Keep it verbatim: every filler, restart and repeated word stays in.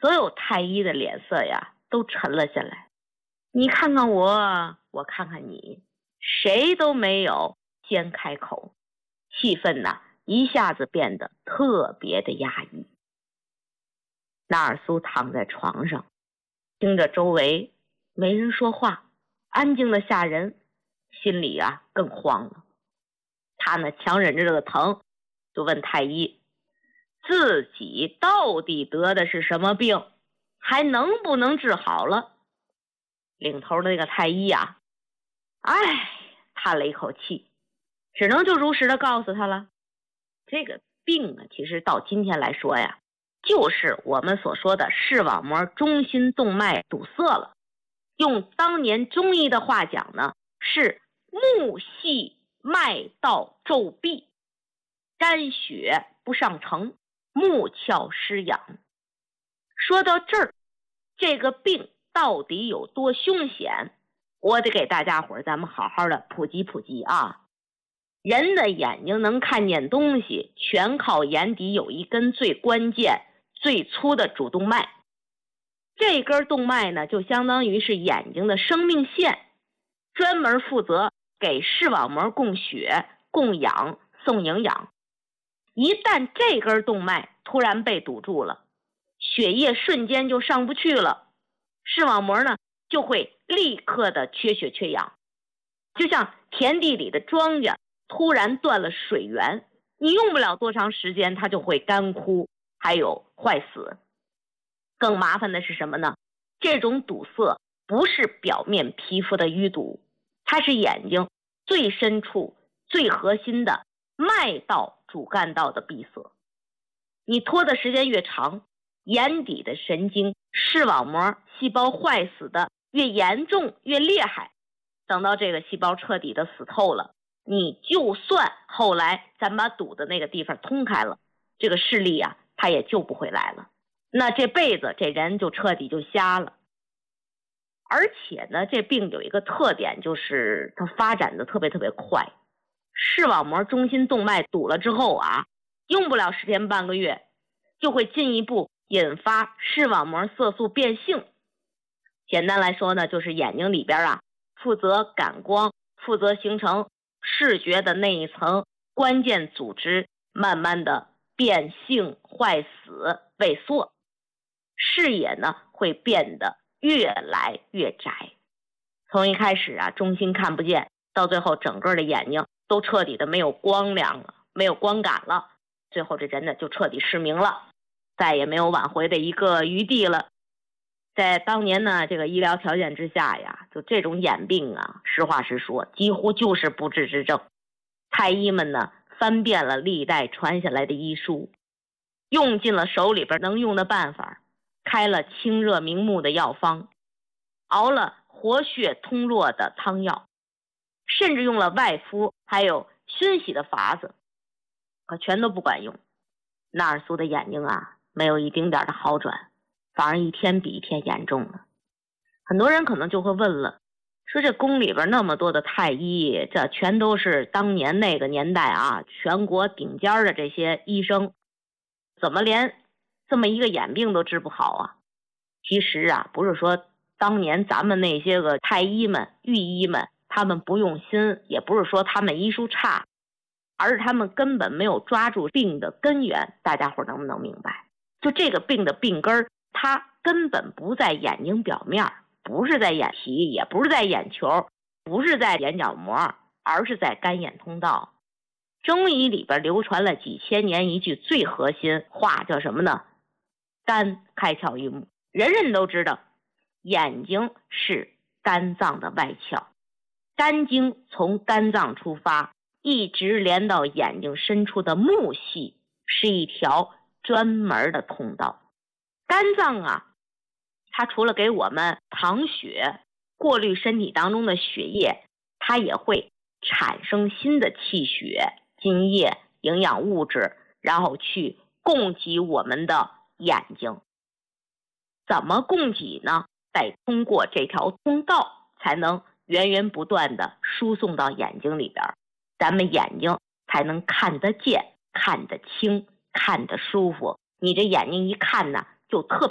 所有太医的脸色呀都沉了下来。你看看我，我看看你，谁都没有先开口，气氛呢一下子变得特别的压抑。纳尔苏躺在床上，听着周围没人说话，安静的吓人，心里啊更慌了。他呢强忍着这个疼，就问太医，自己到底得的是什么病，还能不能治好了？领头的那个太医啊，唉，叹了一口气，只能就如实的告诉他了，这个病呢，其实到今天来说呀，就是我们所说的视网膜中心动脉堵塞了。用当年中医的话讲呢，是目细脉道骤闭，肝血不上承，目窍失养。说到这儿，这个病到底有多凶险，我得给大家伙儿咱们好好的普及普及啊。人的眼睛能看见东西，全靠眼底有一根最关键最粗的主动脉。这根动脉呢，就相当于是眼睛的生命线，专门负责给视网膜供血、供氧、送营养。一旦这根动脉突然被堵住了，血液瞬间就上不去了，视网膜呢就会立刻的缺血缺氧，就像田地里的庄稼突然断了水源，你用不了多长时间它就会干枯，还有坏死。更麻烦的是什么呢？这种堵塞不是表面皮肤的淤堵，它是眼睛最深处最核心的脉道主干道的闭塞。你拖的时间越长，眼底的神经视网膜细胞坏死的越严重越厉害，等到这个细胞彻底的死透了，你就算后来咱把堵的那个地方通开了，这个视力啊它也救不回来了，那这辈子这人就彻底就瞎了。而且呢，这病有一个特点，就是它发展的特别特别快。视网膜中心动脉堵了之后啊，用不了十天半个月，就会进一步引发视网膜色素变性。简单来说呢，就是眼睛里边啊，负责感光、负责形成视觉的那一层关键组织，慢慢的变性、坏死、萎缩，视野呢会变得越来越窄。从一开始啊，中心看不见，到最后整个的眼睛都彻底的没有光亮了，没有光感了，最后这人呢就彻底失明了，再也没有挽回的一个余地了。在当年呢这个医疗条件之下呀，就这种眼病啊，实话实说几乎就是不治之症。太医们呢翻遍了历代传下来的医书，用尽了手里边能用的办法，开了清热明目的药方，熬了活血通络的汤药，甚至用了外敷还有熏洗的法子，可全都不管用。纳尔苏的眼睛啊没有一丁点的好转，反而一天比一天严重了。很多人可能就会问了，说这宫里边那么多的太医，这全都是当年那个年代啊全国顶尖的这些医生，怎么连这么一个眼病都治不好啊？其实啊，不是说当年咱们那些个太医们、御医们他们不用心，也不是说他们医术差，而是他们根本没有抓住病的根源。大家伙能不能明白？就这个病的病根，它根本不在眼睛表面，不是在眼皮，也不是在眼球，不是在眼角膜，而是在肝眼通道。中医里边流传了几千年一句最核心话，叫什么呢？肝开窍于目。人人都知道，眼睛是肝脏的外窍，肝经从肝脏出发，一直连到眼睛深处的目系，是一条专门的通道。肝脏啊，它除了给我们藏血、过滤身体当中的血液，它也会产生新的气血、津液、营养物质，然后去供给我们的眼睛。怎么供给呢？得通过这条通道，才能源源不断的输送到眼睛里边，咱们眼睛才能看得见、看得清、看得舒服。你这眼睛一看呢，就特别